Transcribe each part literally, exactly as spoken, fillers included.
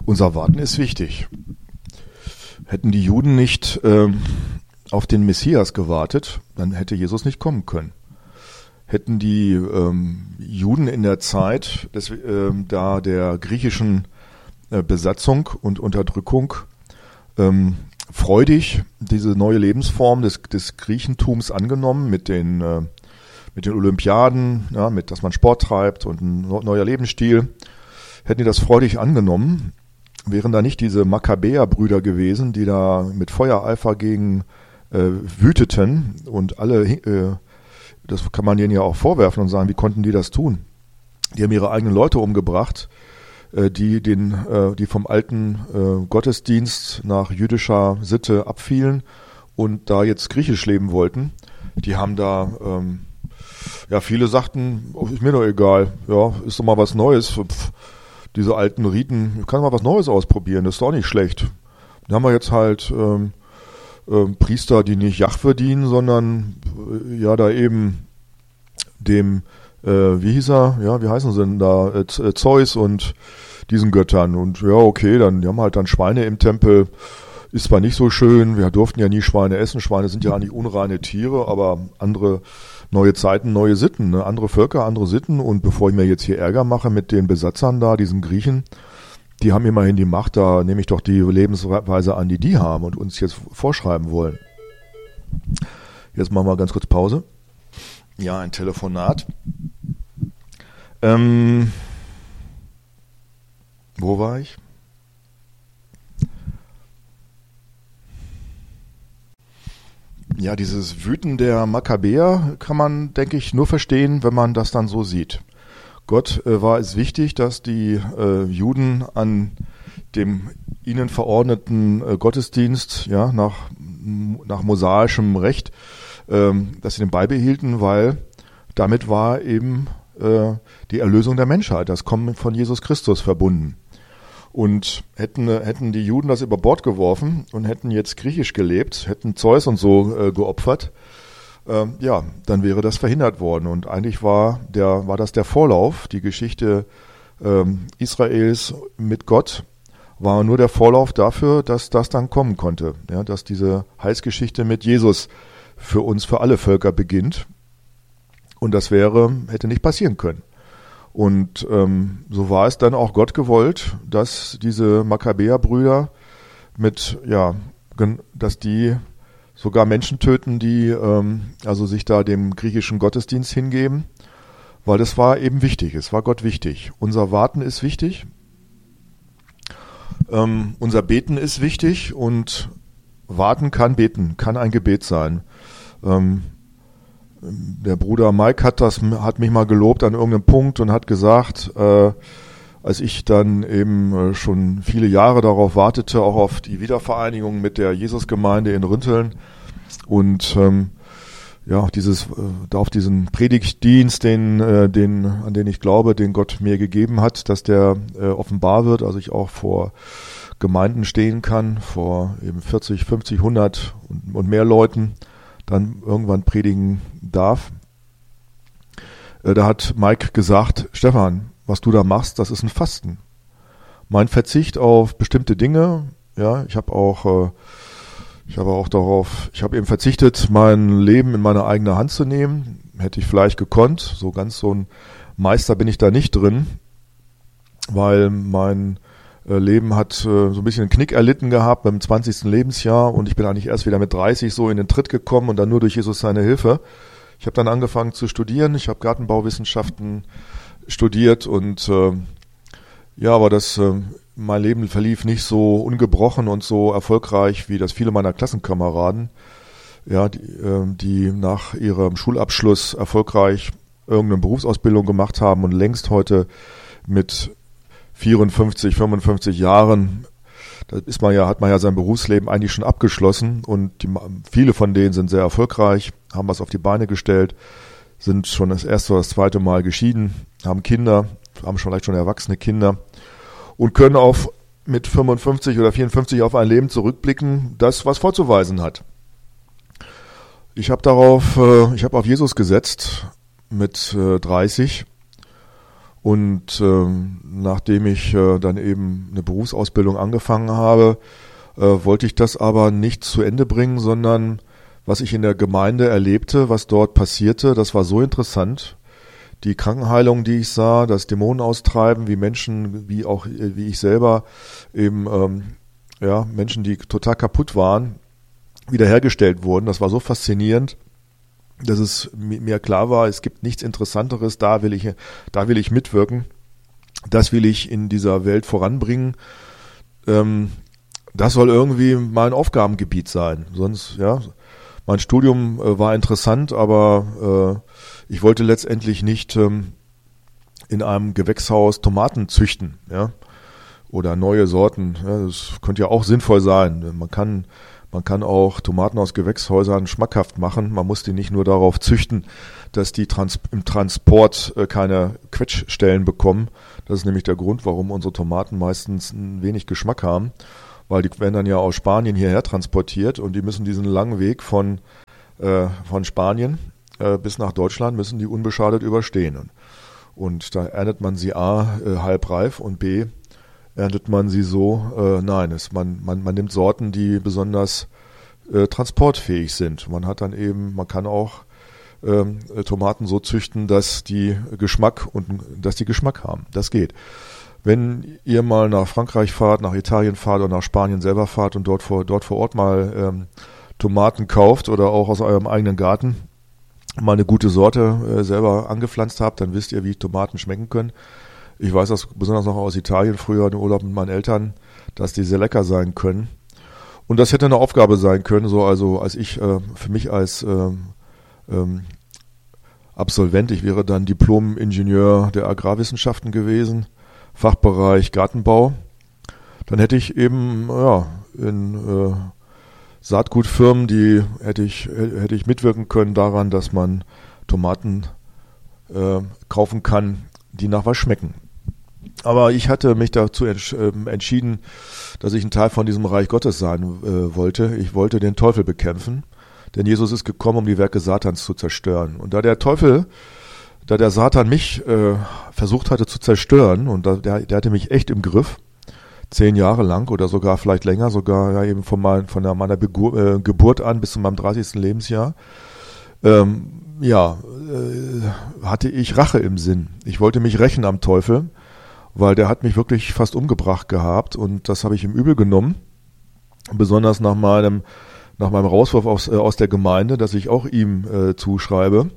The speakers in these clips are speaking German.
Unser Warten ist wichtig. Hätten die Juden nicht ähm, auf den Messias gewartet, dann hätte Jesus nicht kommen können. Hätten die ähm, Juden in der Zeit des, ähm, da der griechischen äh, Besatzung und Unterdrückung ähm, freudig diese neue Lebensform des, des Griechentums angenommen mit den, äh, mit den Olympiaden, ja, mit, dass man Sport treibt und ein neuer Lebensstil, hätten die das freudig angenommen, wären da nicht diese Makkabäer-Brüder gewesen, die da mit Feuereifer gegen äh, wüteten und alle, äh, das kann man denen ja auch vorwerfen und sagen, wie konnten die das tun? Die haben ihre eigenen Leute umgebracht, äh, die den, äh, die vom alten äh, Gottesdienst nach jüdischer Sitte abfielen und da jetzt griechisch leben wollten. Die haben da, ähm, ja, viele sagten, oh, ist mir doch egal, ja, ist doch mal was Neues. Pff, diese alten Riten, ich kann mal was Neues ausprobieren, das ist doch nicht schlecht. Dann haben wir jetzt halt ähm, ähm, Priester, die nicht Jahwe dienen, sondern äh, ja da eben dem, äh, wie hieß er, ja, wie heißen sie denn da, äh, Zeus und diesen Göttern. Und ja, okay, dann die haben halt dann Schweine im Tempel. Ist zwar nicht so schön, wir durften ja nie Schweine essen, Schweine sind ja eigentlich unreine Tiere, aber andere neue Zeiten, neue Sitten, ne? Andere Völker, andere Sitten. Und bevor ich mir jetzt hier Ärger mache mit den Besatzern da, diesen Griechen, die haben immerhin die Macht, da nehme ich doch die Lebensweise an, die die haben und uns jetzt vorschreiben wollen. Jetzt machen wir ganz kurz Pause. Ja, ein Telefonat. Ähm, wo war ich? Ja, dieses Wüten der Makkabäer kann man, denke ich, nur verstehen, wenn man das dann so sieht. Gott äh, war es wichtig, dass die äh, Juden an dem ihnen verordneten äh, Gottesdienst, ja, nach, nach mosaischem Recht, ähm, dass sie den beibehielten, weil damit war eben äh, die Erlösung der Menschheit, das Kommen von Jesus Christus verbunden. Und hätten, hätten die Juden das über Bord geworfen und hätten jetzt griechisch gelebt, hätten Zeus und so äh, geopfert, äh, ja, dann wäre das verhindert worden. Und eigentlich war der, war das der Vorlauf, die Geschichte äh, Israels mit Gott war nur der Vorlauf dafür, dass das dann kommen konnte. Ja, dass diese Heilsgeschichte mit Jesus für uns, für alle Völker beginnt. Und das wäre, hätte nicht passieren können. Und ähm, so war es dann auch Gott gewollt, dass diese Makkabäer-Brüder mit, ja, dass die sogar Menschen töten, die ähm, also sich da dem griechischen Gottesdienst hingeben, weil das war eben wichtig, es war Gott wichtig. Unser Warten ist wichtig, ähm, unser Beten ist wichtig und Warten kann beten, kann ein Gebet sein. Ähm, Der Bruder Mike hat das, hat mich mal gelobt an irgendeinem Punkt und hat gesagt, äh, als ich dann eben äh, schon viele Jahre darauf wartete, auch auf die Wiedervereinigung mit der Jesusgemeinde in Rinteln und ähm, ja, dieses, äh, da auf diesen Predigtdienst, den, äh, den, an den ich glaube, den Gott mir gegeben hat, dass der äh, offenbar wird, also ich auch vor Gemeinden stehen kann, vor eben vierzig, fünfzig, hundert und, und mehr Leuten, dann irgendwann predigen darf. Äh, da hat Mike gesagt, Stefan, was du da machst, das ist ein Fasten. Mein Verzicht auf bestimmte Dinge, ja, ich habe auch, äh, ich habe auch darauf, ich habe eben verzichtet, mein Leben in meine eigene Hand zu nehmen. Hätte ich vielleicht gekonnt, so ganz so ein Meister bin ich da nicht drin, weil mein Leben hat äh, so ein bisschen einen Knick erlitten gehabt beim zwanzigsten Lebensjahr und ich bin eigentlich erst wieder mit dreißig so in den Tritt gekommen und dann nur durch Jesus seine Hilfe. Ich habe dann angefangen zu studieren, ich habe Gartenbauwissenschaften studiert und äh, ja, aber das äh, mein Leben verlief nicht so ungebrochen und so erfolgreich wie das viele meiner Klassenkameraden, ja, die, äh, die nach ihrem Schulabschluss erfolgreich irgendeine Berufsausbildung gemacht haben und längst heute mit vierundfünfzig, fünfundfünfzig Jahren, da ist man ja, hat man ja sein Berufsleben eigentlich schon abgeschlossen und die, viele von denen sind sehr erfolgreich, haben was auf die Beine gestellt, sind schon das erste oder das zweite Mal geschieden, haben Kinder, haben schon vielleicht schon erwachsene Kinder und können auf mit fünfundfünfzig oder vierundfünfzig auf ein Leben zurückblicken, das was vorzuweisen hat. Ich habe darauf, ich habe auf Jesus gesetzt mit dreißig. Und ähm, nachdem ich äh, dann eben eine Berufsausbildung angefangen habe, äh, wollte ich das aber nicht zu Ende bringen, sondern was ich in der Gemeinde erlebte, was dort passierte, das war so interessant. Die Krankenheilung, die ich sah, das Dämonenaustreiben, wie Menschen, wie auch wie ich selber eben ähm, ja Menschen, die total kaputt waren, wiederhergestellt wurden. Das war so faszinierend, dass es mir klar war, es gibt nichts Interessanteres, da will ich, da will ich mitwirken, das will ich in dieser Welt voranbringen. Ähm, das soll irgendwie mein Aufgabengebiet sein. Sonst, ja, mein Studium äh, war interessant, aber äh, ich wollte letztendlich nicht ähm, in einem Gewächshaus Tomaten züchten, ja, oder neue Sorten. Ja, das könnte ja auch sinnvoll sein. Man kann Man kann auch Tomaten aus Gewächshäusern schmackhaft machen. Man muss die nicht nur darauf züchten, dass die trans- im Transport äh, keine Quetschstellen bekommen. Das ist nämlich der Grund, warum unsere Tomaten meistens ein wenig Geschmack haben, weil die werden dann ja aus Spanien hierher transportiert und die müssen diesen langen Weg von, äh, von Spanien äh, bis nach Deutschland müssen die unbeschadet überstehen. Und da erntet man sie A, äh, halbreif und B, erntet man sie so, äh, nein, es, man, man, man nimmt Sorten, die besonders äh, transportfähig sind. Man hat dann eben, man kann auch ähm, Tomaten so züchten, dass die Geschmack und dass die Geschmack haben. Das geht. Wenn ihr mal nach Frankreich fahrt, nach Italien fahrt oder nach Spanien selber fahrt und dort vor, dort vor Ort mal ähm, Tomaten kauft oder auch aus eurem eigenen Garten mal eine gute Sorte äh, selber angepflanzt habt, dann wisst ihr, wie Tomaten schmecken können. Ich weiß das besonders noch aus Italien, früher im Urlaub mit meinen Eltern, dass die sehr lecker sein können. Und das hätte eine Aufgabe sein können, so also als ich, äh, für mich als ähm, ähm, Absolvent, ich wäre dann Diplom-Ingenieur der Agrarwissenschaften gewesen, Fachbereich Gartenbau. Dann hätte ich eben, ja, in äh, Saatgutfirmen, die hätte ich, hätte ich mitwirken können daran, dass man Tomaten äh, kaufen kann, die nach was schmecken. Aber ich hatte mich dazu entschieden, dass ich ein Teil von diesem Reich Gottes sein äh, wollte. Ich wollte den Teufel bekämpfen, denn Jesus ist gekommen, um die Werke Satans zu zerstören. Und da der Teufel, da der Satan mich äh, versucht hatte zu zerstören, und da, der, der hatte mich echt im Griff, zehn Jahre lang oder sogar vielleicht länger, sogar ja eben von, mein, von der, meiner Begur, äh, Geburt an bis zu meinem dreißigsten Lebensjahr, ähm, ja, äh, hatte ich Rache im Sinn. Ich wollte mich rächen am Teufel, weil der hat mich wirklich fast umgebracht gehabt und das habe ich ihm übel genommen. Besonders nach meinem, nach meinem Rauswurf aus, äh, aus der Gemeinde, dass ich auch ihm äh, zuschreibe,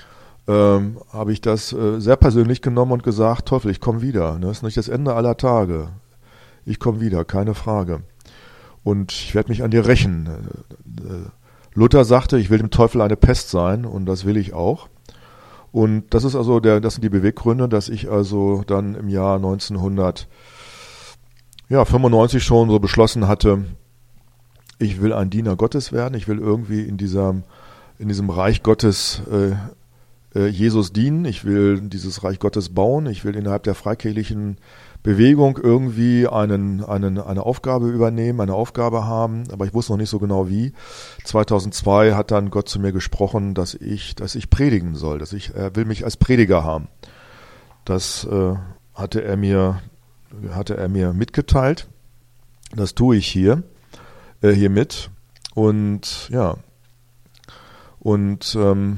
ähm, habe ich das äh, sehr persönlich genommen und gesagt, Teufel, ich komme wieder. Das ist nicht das Ende aller Tage. Ich komme wieder, keine Frage. Und ich werde mich an dir rächen. Äh, Luther sagte, ich will dem Teufel eine Pest sein und das will ich auch. Und das ist also der, das sind die Beweggründe, dass ich also dann im Jahr neunzehnhundertfünfundneunzig schon so beschlossen hatte, ich will ein Diener Gottes werden, ich will irgendwie in dieser, in diesem Reich Gottes äh, äh, Jesus dienen, ich will dieses Reich Gottes bauen, ich will innerhalb der freikirchlichen Bewegung irgendwie einen, einen, eine Aufgabe übernehmen, eine Aufgabe haben, aber ich wusste noch nicht so genau wie. zweitausendzwei hat dann Gott zu mir gesprochen, dass ich, dass ich predigen soll, dass ich, er will mich als Prediger haben. Das äh, hatte er mir, hatte er mir mitgeteilt. Das tue ich hier, äh, hiermit. Und ja, und ähm,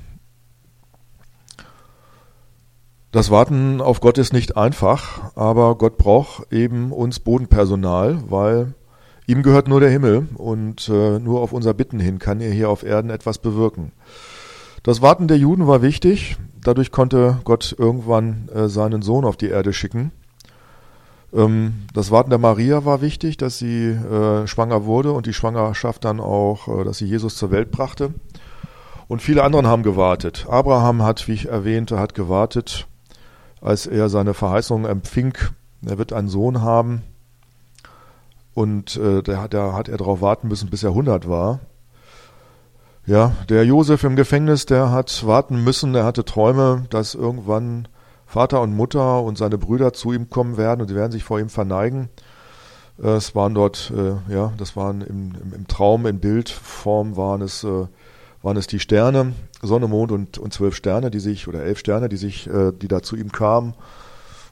das Warten auf Gott ist nicht einfach, aber Gott braucht eben uns Bodenpersonal, weil ihm gehört nur der Himmel und äh, nur auf unser Bitten hin kann er hier auf Erden etwas bewirken. Das Warten der Juden war wichtig, dadurch konnte Gott irgendwann äh, seinen Sohn auf die Erde schicken. Ähm, das Warten der Maria war wichtig, dass sie äh, schwanger wurde und die Schwangerschaft dann auch, äh, dass sie Jesus zur Welt brachte. Und viele andere haben gewartet. Abraham hat, wie ich erwähnte, hat gewartet, als er seine Verheißung empfing, er wird einen Sohn haben und äh, da, da hat er darauf warten müssen, bis er hundert war. Ja, der Josef im Gefängnis, der hat warten müssen, er hatte Träume, dass irgendwann Vater und Mutter und seine Brüder zu ihm kommen werden und sie werden sich vor ihm verneigen. Äh, es waren dort, äh, ja, das waren im, im, im Traum, in Bildform waren es äh, waren es die Sterne, Sonne, Mond und, und zwölf Sterne, die sich, oder elf Sterne, die sich, äh, die da zu ihm kamen.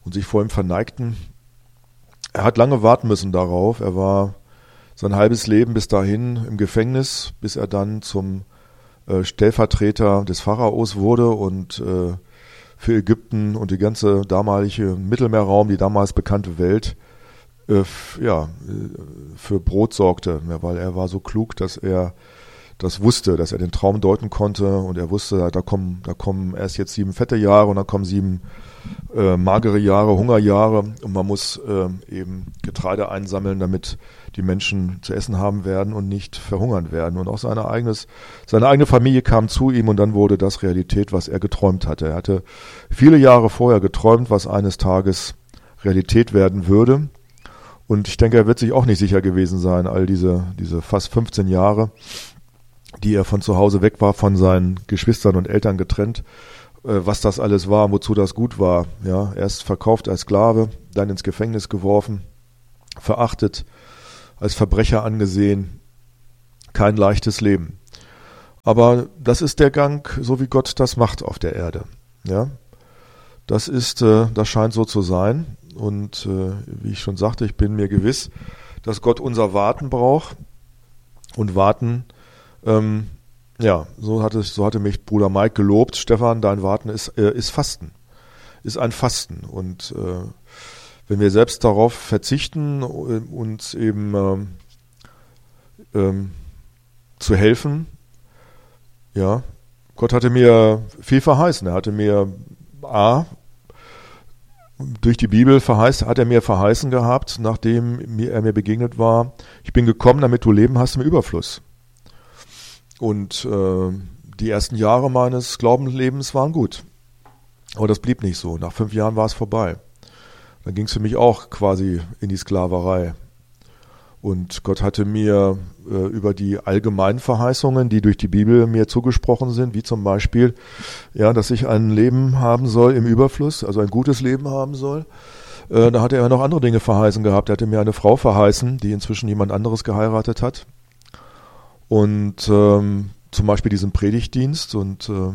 und sich vor ihm verneigten. Er hat lange warten müssen darauf. Er war sein halbes Leben bis dahin im Gefängnis, bis er dann zum äh, Stellvertreter des Pharaos wurde und äh, für Ägypten und die ganze damalige Mittelmeerraum, die damals bekannte Welt, äh, f- ja, äh, für Brot sorgte, ja, weil er war so klug, dass er das wusste, dass er den Traum deuten konnte und er wusste, da kommen, da kommen erst jetzt sieben fette Jahre und dann kommen sieben äh, magere Jahre, Hungerjahre und man muss äh, eben Getreide einsammeln, damit die Menschen zu essen haben werden und nicht verhungern werden. Und auch seine, eigenes, seine eigene Familie kam zu ihm und dann wurde das Realität, was er geträumt hatte. Er hatte viele Jahre vorher geträumt, was eines Tages Realität werden würde. Und ich denke, er wird sich auch nicht sicher gewesen sein, all diese, diese fast fünfzehn Jahre, die er von zu Hause weg war, von seinen Geschwistern und Eltern getrennt, äh, was das alles war, wozu das gut war. Ja, erst verkauft als Sklave, dann ins Gefängnis geworfen, verachtet, als Verbrecher angesehen. Kein leichtes Leben. Aber das ist der Gang, so wie Gott das macht auf der Erde. Ja, das ist, äh, das scheint so zu sein. Und äh, wie ich schon sagte, ich bin mir gewiss, dass Gott unser Warten braucht. Und Warten, ähm, ja, so hatte, so hatte mich Bruder Mike gelobt. Stefan, dein Warten ist, äh, ist Fasten, ist ein Fasten. Und äh, wenn wir selbst darauf verzichten, uns eben ähm, ähm, zu helfen, ja, Gott hatte mir viel verheißen. Er hatte mir A, durch die Bibel verheißt, hat er mir verheißen gehabt, nachdem mir, er mir begegnet war, ich bin gekommen, damit du Leben hast im Überfluss. Und äh, die ersten Jahre meines Glaubenslebens waren gut. Aber das blieb nicht so. Nach fünf Jahren war es vorbei. Dann ging es für mich auch quasi in die Sklaverei. Und Gott hatte mir äh, über die allgemeinen Verheißungen, die durch die Bibel mir zugesprochen sind, wie zum Beispiel, ja, dass ich ein Leben haben soll im Überfluss, also ein gutes Leben haben soll. Äh, da hatte er noch andere Dinge verheißen gehabt. Er hatte mir eine Frau verheißen, die inzwischen jemand anderes geheiratet hat. Und ähm, zum Beispiel diesen Predigtdienst. Und äh,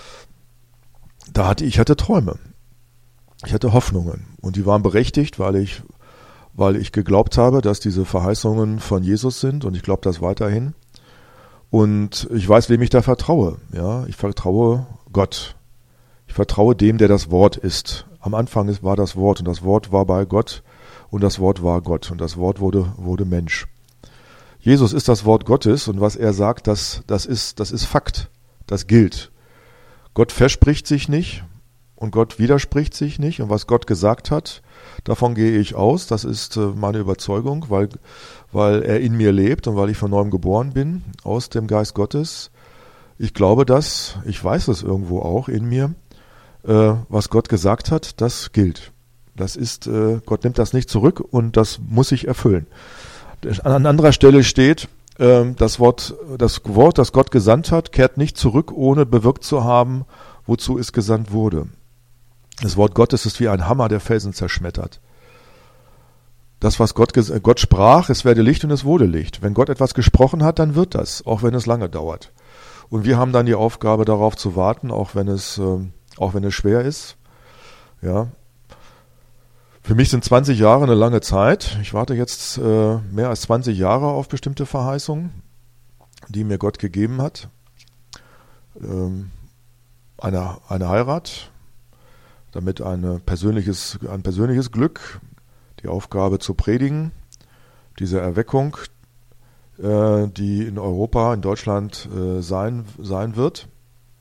da hatte ich hatte Träume. Ich hatte Hoffnungen. Und die waren berechtigt, weil ich weil ich geglaubt habe, dass diese Verheißungen von Jesus sind und ich glaube das weiterhin. Und ich weiß, wem ich da vertraue. Ja, ich vertraue Gott. Ich vertraue dem, der das Wort ist. Am Anfang war das Wort und das Wort war bei Gott und das Wort war Gott und das Wort wurde, wurde Mensch. Jesus ist das Wort Gottes und was er sagt, das, das ist, das ist Fakt. Das gilt. Gott verspricht sich nicht und Gott widerspricht sich nicht und was Gott gesagt hat, davon gehe ich aus, das ist meine Überzeugung, weil, weil er in mir lebt und weil ich von neuem geboren bin, aus dem Geist Gottes. Ich glaube das, ich weiß es irgendwo auch in mir, äh, was Gott gesagt hat, das gilt. Das ist, äh, Gott nimmt das nicht zurück und das muss sich erfüllen. An anderer Stelle steht, äh, das Wort, das Wort, das Gott gesandt hat, kehrt nicht zurück, ohne bewirkt zu haben, wozu es gesandt wurde. Das Wort Gottes ist wie ein Hammer, der Felsen zerschmettert. Das, was Gott, Gott sprach, es werde Licht und es wurde Licht. Wenn Gott etwas gesprochen hat, dann wird das, auch wenn es lange dauert. Und wir haben dann die Aufgabe, darauf zu warten, auch wenn es, äh, auch wenn es schwer ist. Ja. Für mich sind zwanzig Jahre eine lange Zeit. Ich warte jetzt äh, mehr als zwanzig Jahre auf bestimmte Verheißungen, die mir Gott gegeben hat. Ähm, eine, eine Heirat, damit eine persönliches, ein persönliches Glück, die Aufgabe zu predigen, diese Erweckung, äh, die in Europa, in Deutschland äh, sein, sein wird.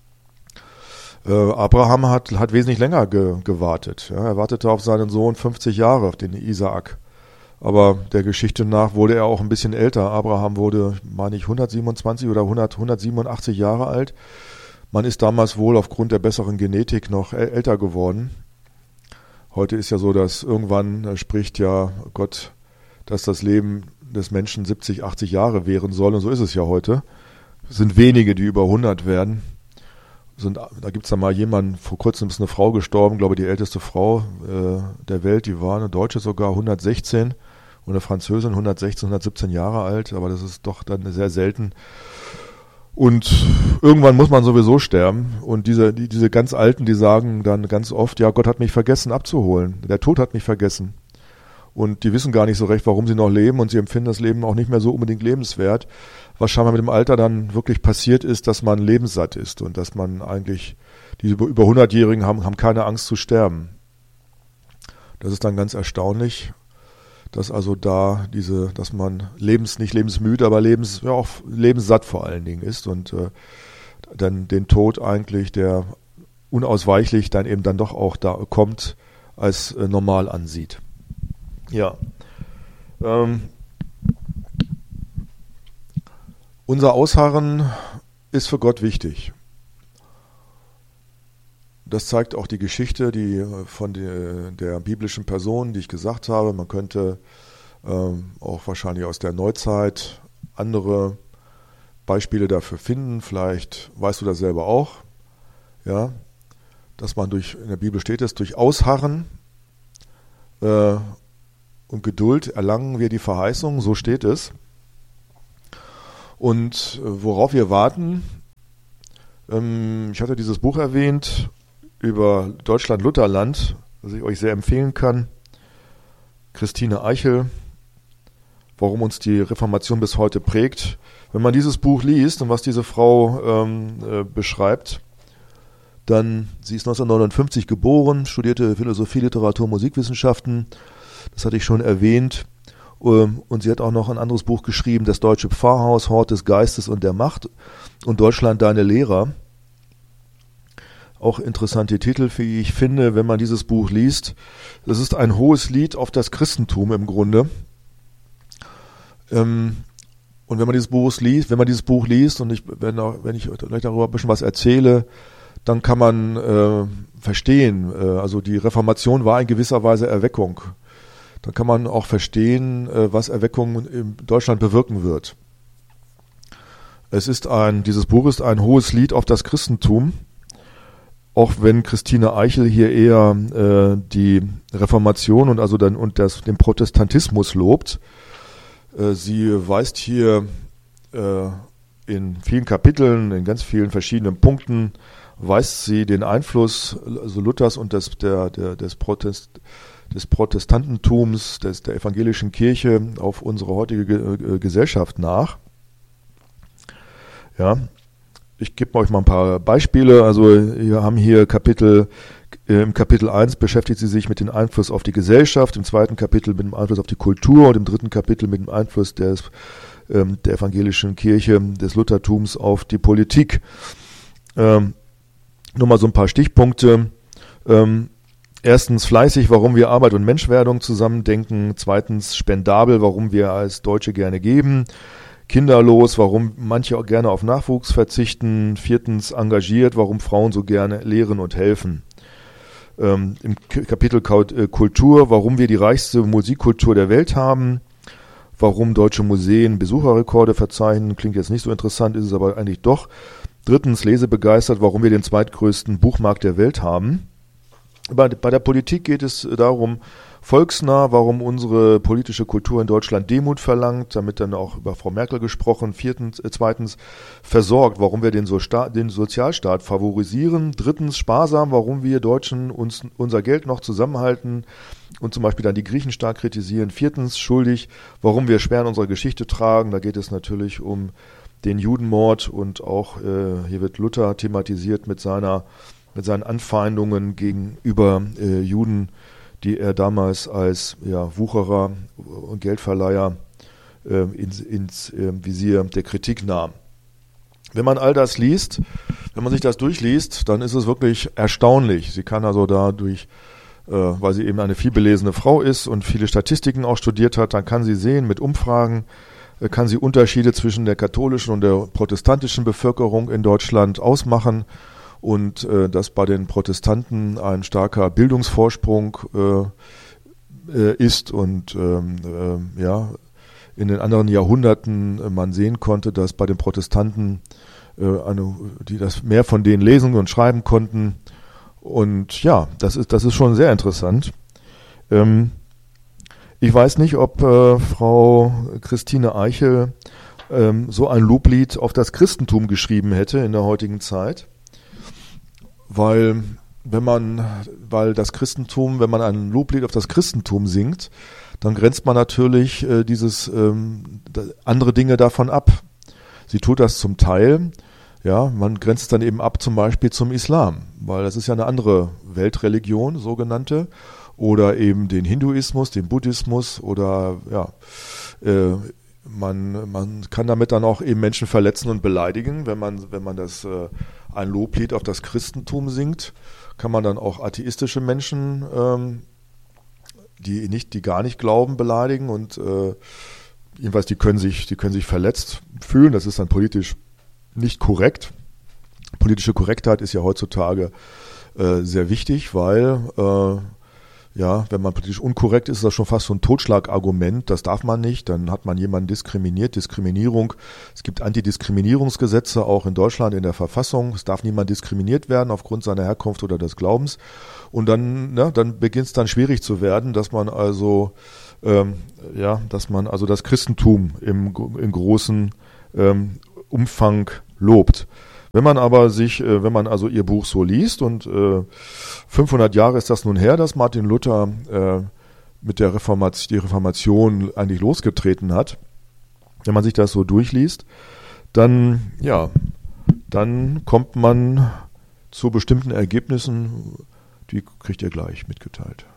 Äh, Abraham hat, hat wesentlich länger ge, gewartet. Ja, er wartete auf seinen Sohn fünfzig Jahre, auf den Isaak. Aber der Geschichte nach wurde er auch ein bisschen älter. Abraham wurde, meine ich, hundertsiebenundzwanzig oder hundert, hundertsiebenundachtzig Jahre alt. Man ist damals wohl aufgrund der besseren Genetik noch älter geworden. Heute ist ja so, dass irgendwann da spricht ja Gott, dass das Leben des Menschen siebzig, achtzig Jahre währen soll. Und so ist es ja heute. Es sind wenige, die über hundert werden. Sind, da gibt es da mal jemanden, vor kurzem ist eine Frau gestorben, glaube ich, die älteste Frau äh, der Welt, die war eine Deutsche sogar, hundertsechzehn und eine Französin, hundertsechzehn, hundertsiebzehn Jahre alt. Aber das ist doch dann sehr selten. Und irgendwann muss man sowieso sterben. Und diese, die, diese ganz Alten, die sagen dann ganz oft, ja, Gott hat mich vergessen abzuholen. Der Tod hat mich vergessen. Und die wissen gar nicht so recht, warum sie noch leben. Und sie empfinden das Leben auch nicht mehr so unbedingt lebenswert. Was scheinbar mit dem Alter dann wirklich passiert ist, dass man lebenssatt ist. Und dass man eigentlich, die über hundertjährigen haben, haben keine Angst zu sterben. Das ist dann ganz erstaunlich, dass also da diese, dass man lebens, nicht lebensmüde, aber lebens, ja auch lebenssatt vor allen Dingen ist und äh, dann den Tod eigentlich, der unausweichlich dann eben dann doch auch da kommt, als äh, normal ansieht. Ja. Ähm, unser Ausharren ist für Gott wichtig. Das zeigt auch die Geschichte, die von der, der biblischen Person, die ich gesagt habe. Man könnte ähm, auch wahrscheinlich aus der Neuzeit andere Beispiele dafür finden. Vielleicht weißt du das selber auch, ja, dass man durch, in der Bibel steht es, durch Ausharren äh, und Geduld erlangen wir die Verheißung, so steht es. Und äh, worauf wir warten, ähm, ich hatte dieses Buch erwähnt, über Deutschland-Lutherland, das ich euch sehr empfehlen kann. Christine Eichel, warum uns die Reformation bis heute prägt. Wenn man dieses Buch liest und was diese Frau ähm, äh, beschreibt, dann, sie ist neunzehnhundertneunundfünfzig geboren, studierte Philosophie, Literatur, Musikwissenschaften, das hatte ich schon erwähnt. Ähm, und sie hat auch noch ein anderes Buch geschrieben, Das Deutsche Pfarrhaus, Hort des Geistes und der Macht und Deutschland, deine Lehrer. Auch interessante Titel, wie ich finde, wenn man dieses Buch liest. Das ist ein hohes Lied auf das Christentum im Grunde. Ähm, und wenn man dieses Buch liest, wenn man dieses Buch liest und ich, wenn, auch, wenn ich gleich darüber ein bisschen was erzähle, dann kann man äh, verstehen, äh, also die Reformation war in gewisser Weise Erweckung. Dann kann man auch verstehen, äh, was Erweckung in Deutschland bewirken wird. Es ist ein, dieses Buch ist ein hohes Lied auf das Christentum. Auch wenn Christine Eichel hier eher äh, die Reformation und also dann und das, den Protestantismus lobt. Äh, sie weist hier äh, in vielen Kapiteln, in ganz vielen verschiedenen Punkten, weist sie den Einfluss also Luthers und des, der, der, des, Protest, des Protestantentums, des, der evangelischen Kirche auf unsere heutige Ge- Gesellschaft nach. Ja. Ich gebe euch mal ein paar Beispiele. Also wir haben hier Kapitel, im Kapitel eins beschäftigt sie sich mit dem Einfluss auf die Gesellschaft, im zweiten Kapitel mit dem Einfluss auf die Kultur und im dritten Kapitel mit dem Einfluss des, ähm, der evangelischen Kirche, des Luthertums auf die Politik. Ähm, nur mal so ein paar Stichpunkte. Ähm, erstens fleißig, warum wir Arbeit und Menschwerdung zusammendenken. Zweitens spendabel, warum wir als Deutsche gerne geben. Kinderlos, warum manche auch gerne auf Nachwuchs verzichten. Viertens engagiert, warum Frauen so gerne lehren und helfen. Ähm, im Kapitel Kultur, warum wir die reichste Musikkultur der Welt haben. Warum deutsche Museen Besucherrekorde verzeichnen. Klingt jetzt nicht so interessant, ist es aber eigentlich doch. Drittens lesebegeistert, warum wir den zweitgrößten Buchmarkt der Welt haben. Bei, bei der Politik geht es darum, volksnah, warum unsere politische Kultur in Deutschland Demut verlangt, damit dann auch über Frau Merkel gesprochen. Viertens, äh, zweitens, versorgt, warum wir den, so Sta- den Sozialstaat favorisieren. Drittens, sparsam, warum wir Deutschen uns unser Geld noch zusammenhalten und zum Beispiel dann die Griechen stark kritisieren. Viertens, schuldig, warum wir schwer in unserer Geschichte tragen. Da geht es natürlich um den Judenmord und auch, äh, hier wird Luther thematisiert mit seiner mit seinen Anfeindungen gegenüber äh, Juden, die er damals als ja, Wucherer und Geldverleiher äh, ins, ins äh, Visier der Kritik nahm. Wenn man all das liest, wenn man sich das durchliest, dann ist es wirklich erstaunlich. Sie kann also dadurch, äh, weil sie eben eine vielbelesene Frau ist und viele Statistiken auch studiert hat, dann kann sie sehen, mit Umfragen äh, kann sie Unterschiede zwischen der katholischen und der protestantischen Bevölkerung in Deutschland ausmachen. Und äh, dass bei den Protestanten ein starker Bildungsvorsprung äh, äh, ist und ähm, äh, ja in den anderen Jahrhunderten äh, man sehen konnte, dass bei den Protestanten, äh, eine, die das mehr von denen lesen und schreiben konnten. Und ja, das ist das ist schon sehr interessant. Ähm, ich weiß nicht, ob äh, Frau Christine Eichel ähm, so ein Loblied auf das Christentum geschrieben hätte in der heutigen Zeit. Weil, wenn man, weil das Christentum, wenn man ein Loblied auf das Christentum singt, dann grenzt man natürlich äh, dieses ähm, andere Dinge davon ab. Sie tut das zum Teil, ja, man grenzt dann eben ab zum Beispiel zum Islam, weil das ist ja eine andere Weltreligion, sogenannte, oder eben den Hinduismus, den Buddhismus oder ja, äh, man, man kann damit dann auch eben Menschen verletzen und beleidigen, wenn man, wenn man das äh, ein Loblied auf das Christentum singt, kann man dann auch atheistische Menschen ähm, die nicht, die gar nicht glauben, beleidigen und äh, jedenfalls die können sich, die können sich verletzt fühlen. Das ist dann politisch nicht korrekt. Politische Korrektheit ist ja heutzutage äh, sehr wichtig, weil äh, ja, wenn man politisch unkorrekt ist, ist das schon fast so ein Totschlagargument. Das darf man nicht. Dann hat man jemanden diskriminiert. Diskriminierung. Es gibt Antidiskriminierungsgesetze auch in Deutschland in der Verfassung. Es darf niemand diskriminiert werden aufgrund seiner Herkunft oder des Glaubens. Und dann, ne, dann beginnt es dann schwierig zu werden, dass man also, ähm, ja, dass man also das Christentum im, im großen ähm, Umfang lobt. Wenn man aber sich, äh, wenn man also ihr Buch so liest und äh, fünfhundert Jahre ist das nun her, dass Martin Luther äh, mit der Reformation, die Reformation eigentlich losgetreten hat, wenn man sich das so durchliest, dann, ja, dann kommt man zu bestimmten Ergebnissen, die kriegt ihr gleich mitgeteilt.